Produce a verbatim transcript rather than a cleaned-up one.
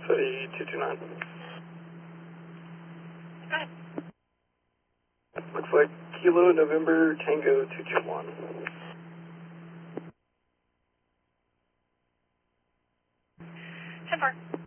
City two two nine. Go ahead. Looks like Kilo November Tango two two one. ten four.